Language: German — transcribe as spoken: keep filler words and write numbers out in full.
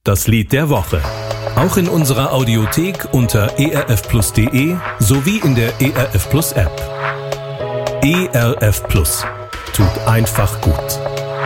Das Lied der Woche. Auch in unserer Audiothek unter e r f plus punkt de sowie in der E R F Plus App. E R F Plus. Tut einfach gut.